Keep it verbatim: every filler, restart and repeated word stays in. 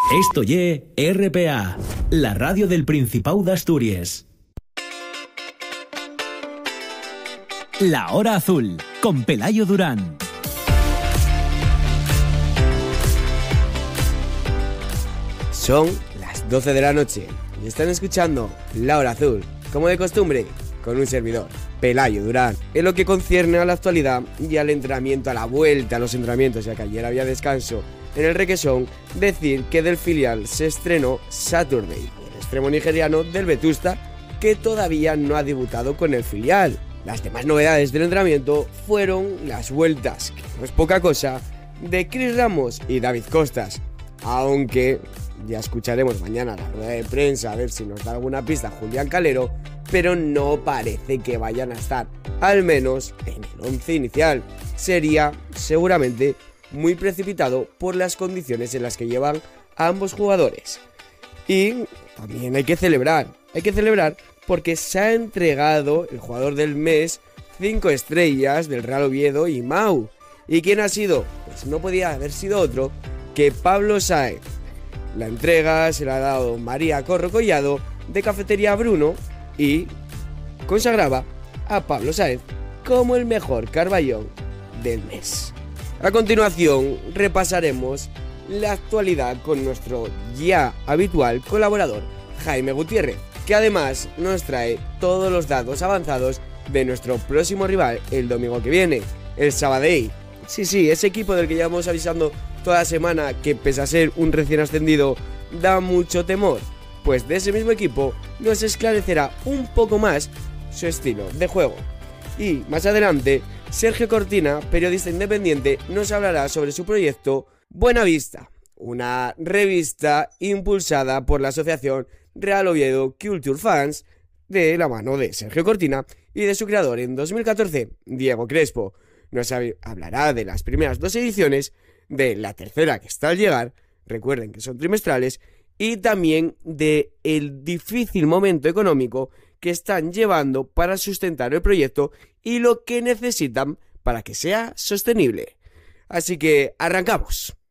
Esto ye R P A, la radio del Principado de Asturias. La Hora Azul, con Pelayo Durán. Son las doce de la noche y están escuchando La Hora Azul, como de costumbre, con un servidor, Pelayo Durán. En lo que concierne a la actualidad y al entrenamiento, a la vuelta a los entrenamientos, ya que ayer había descanso en el Requesón, decir que del filial se estrenó Saturday, el extremo nigeriano del Vetusta, que todavía no ha debutado con el filial. Las demás novedades del entrenamiento fueron las vueltas, que no es poca cosa, de Chris Ramos y David Costas, aunque ya escucharemos mañana la rueda de prensa a ver si nos da alguna pista Julián Calero, pero no parece que vayan a estar, al menos en el once inicial. Sería seguramente muy precipitado por las condiciones en las que llevan a ambos jugadores. Y también hay que celebrar, hay que celebrar porque se ha entregado el jugador del mes cinco estrellas del Real Oviedo y Mau. ¿Y quién ha sido? Pues no podía haber sido otro que Pablo Sáez. La entrega se la ha dado María Corro Collado de Cafetería Bruno y consagraba a Pablo Sáez como el mejor Carballón del mes. A continuación repasaremos la actualidad con nuestro ya habitual colaborador Jaime Gutiérrez, que además nos trae todos los datos avanzados de nuestro próximo rival el domingo que viene, el Sabadell. Sí, sí, ese equipo del que llevamos avisando toda la semana que, pese a ser un recién ascendido, da mucho temor. Pues de ese mismo equipo nos esclarecerá un poco más su estilo de juego. Y más adelante, Sergio Cortina, periodista independiente, nos hablará sobre su proyecto Buena Vista, una revista impulsada por la asociación Real Oviedo Culture Fans, de la mano de Sergio Cortina y de su creador en dos mil catorce, Diego Crespo. Nos hablará de las primeras dos ediciones, de la tercera que está al llegar, recuerden que son trimestrales, y también de el difícil momento económico que están llevando para sustentar el proyecto y lo que necesitan para que sea sostenible. Así que arrancamos.